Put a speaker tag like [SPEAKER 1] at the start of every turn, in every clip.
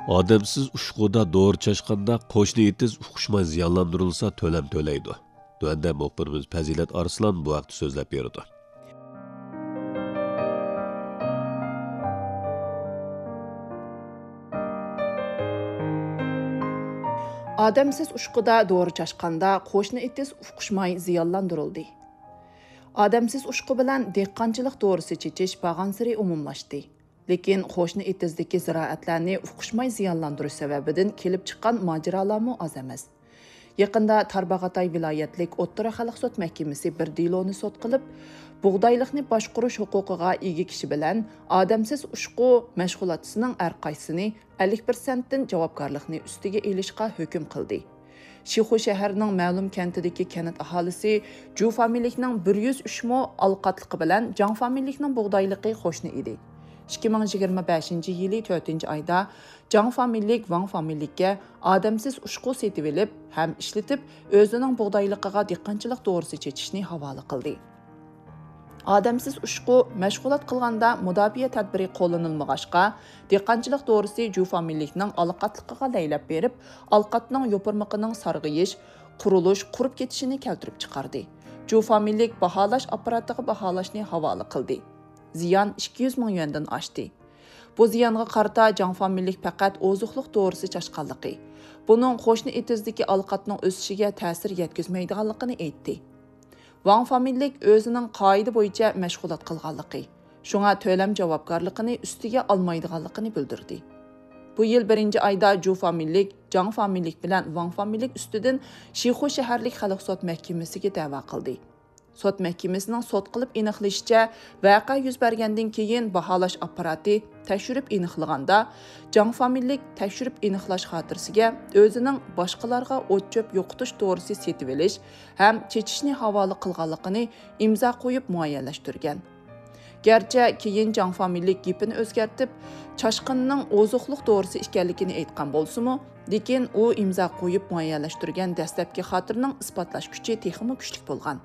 [SPEAKER 1] Odamsiz ushquda doğru chaşqanda qo'shni itiz uqishmay ziyonlantirilsa to'lam to'laydi. Tuanda muxbirimiz Fazilat Arslan bu vaqt so'zlab berdi.
[SPEAKER 2] Adamsiz ushquda doğru chaşqanda qo'shni itiz uqishmay ziyonlantirildi. Adamsiz ushqu bilan dehqonchilik to'g'risi chechish bag'ansiri umumlashdi. Lekin qo'shni itizdagi ziroatlarni uqishmay ziyonlantirish sababidan kelib chiqqan mojarolarmi oz emas. Yaqinda Tarbag'atay viloyatlik O'rta xalq sud mahkamasi bir deloni sud qilib, bug'doylikni boshqarish huquqiga ega kishi bilan odamsiz ushqu mashg'ulotisining har qaysini 50% dan javobgarlikni ustiga elishga hukm qildi. Şixu şəhərinin məlum kəntidəki kənit ahalisi Ju familiyalikning 103 mo alqatlıq bilan Can familiyalikning buğdaylıqı qo'shni idi. 2025 yili 4 ayda Can familiyalik Wang familiyalikka odamsiz ushqu setib elib, ham ishlatib, o'zining buğdayliqiga dehqonchilik to'g'risi chechishni havola qildi. Adamsiz ushqu mashg'ulot qilganda mudofaa tadbiri qo'llanilmag'achqa, dehqonchilik to'g'risi Ju familiyalikning alqatliqiga laylab berib, alqatning yo'pirmiqining sarg'iyish, qurilish, qurib ketishini keltirib chiqardi. Ju familiyalik baholash apparatiga baholashni havola qildi. Ziyon 200 ming yuandan oshdi. Bu ziyonga qarata Can familiyalik faqat ozuqliq to'g'risi chashqanligi, buning qo'shni itizdagi alqatning o'sishiga ta'sir yetkazmaydiganligini aytdi. Wang familiyalik o'zining qoida bo'yicha mashg'ulot qilganligi, shunga to'lam javobgarligini ustiga olmaydiganligini bildirdi. Bu yil 1-oyda Ju familiyalik, Can familiyalik bilan Wang familiyalik ustidan Shixu shaharlik xalq sud mahkamasiga da'vo qildi. Sud mahkamasining sud qilib aniqlashicha, voqea yuz bergandan keyin baholash apparati tekshirib aniqlaganda, Can familiyalik tekshirib aniqlash xotirasiga o'zining boshqalarga o't-cho'p yo'qotish to'g'risi setib olish ham chechishni havola qilganligini imzo qo'yib muayyanlashtirgan. Gerçi keyin Can familiyalik gapini o'zgartib, chashqinning ozuqliq to'g'risi ekanligini aytgan bo'lsa-mu, lekin u imzo qo'yib muayyanlashtirgan dastlabki xotirning isbotlash kuchi texmi kuchli bo'lgan.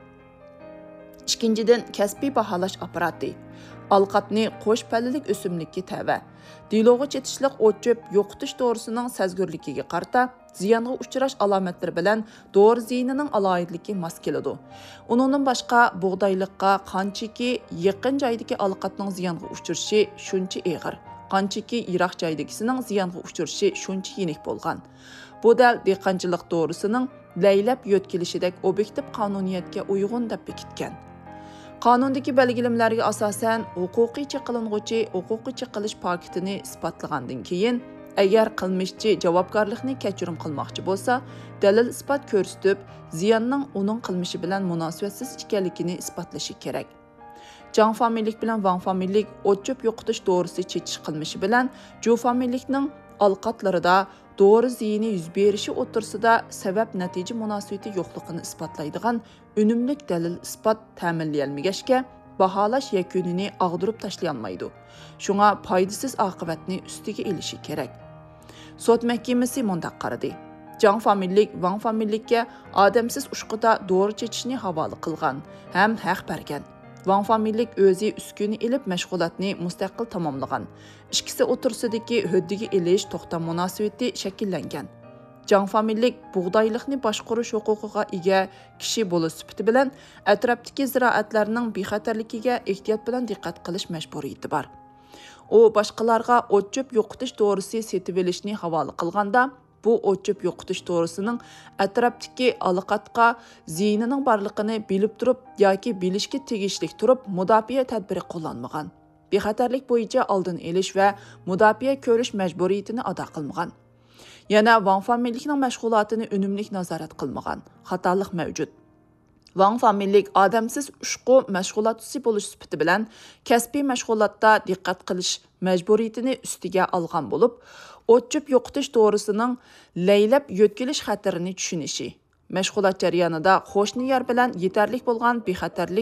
[SPEAKER 2] İkinchidan, kasbiy baholash apparati alqatni qo'sh pallalik o'simlikka tava, diloga chetishliq o't-cho'p yo'qotish to'g'risining sazgurligiga qarta ziyonga uchrash alomatlari bilan dori ziynining aloyidligi mos keladi. Uningdan boshqa bug'doyliqqa qanchaki yaqin joydagi alqatning ziyonga uchrashi shuncha og'ir, qanchaki yiroq joydagisining ziyonga uchrashi shuncha yenik bo'lgan. Bu dal dehqonchilik to'g'risining laylab yo'tkilishidek obyektiv qonuniyatga uyg'un deb bekitgan. Qonundagi belgilimlarga asosan huquqiy qilinguchi huquqiy qilish paketini isbotlagandan keyin, agar qilmishchi javobgarlikni kechirim qilmoqchi bo'lsa, dalil isbot ko'rsatib, ziyonning uning qilmishi bilan munosabatsiz ekanligini isbotlashi kerak. Can familiyalik bilan Wang familiyalik o't-cho'p yo'qotish to'g'risi chechish qilmishi bilan Ju familiyalikning alqatlarida doğru ziyini yuz berishi o'tirsida sabab natija munosabati yo'qligini isbotlaydigan unumlik dalil isbot ta'minlayolmagachga baholash yakunini ag'dirib tashlayolmaydi. Shunga foydasiz oqibatni ustiga elishi kerak. Sud mahkamasi mundaq qaradi. Can familiyalik Wang familiyalikka odamsiz ushquda doğru chechishni havola qilgan, ham haq bergan. Wang familiyalik o'zi uskuni ilib mashg'ulotni mustaqil tamomlagan. İkisi o'tirsidagi huddiga elish to'xtam munosabati shakllangan. Can familiyalik bug'doylikni boshqarish huquqiga ega kishi bo'lish sifati bilan atrofdagi ziroatlarning bexatarligiga ehtiyot bilan diqqat qilish majburiyati bor. U boshqalarga o't-cho'p yo'qotish to'g'risi setib olishni havola qilganda, bu o't-cho'p yo'qotish to'g'risining atrofdagi alqatga ziynining borligini bilib turib yoki bilishga tegishli turib mudofaa tadbiri qo'llanmagan. Bexatarlik bo'yicha oldin elish va mudofaa ko'rish majburiyatini ado qilmagan. Yana Wang familiyalikning mashg'ulotini unumli nazorat qilmagan. Xatolik mavjud. Wang familiyalik odamsiz ushqu mashg'ulotchisi bo'lish sifati bilan kasbiy mashg'ulotda diqqat qilish majburiyatini ustiga olgan bo'lib, o't-cho'p yo'qotish to'g'risining laylab yo'tkilish xatarini tushunishi, mashg'ulot jarayonida qo'shni yer bilan yetarli bo'lgan bexatarlik